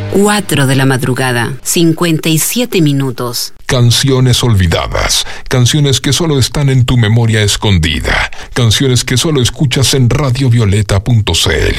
4 de la madrugada, 57 minutos. Canciones olvidadas, canciones que solo están en tu memoria escondida, canciones que solo escuchas en radiovioleta.cl.